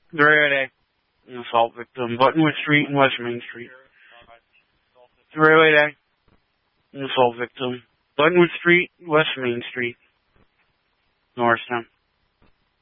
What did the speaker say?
308A, an assault victim, Buttonwood Street and West Main Street. 308A, an assault victim, Buttonwood Street, West Main Street, Norristown.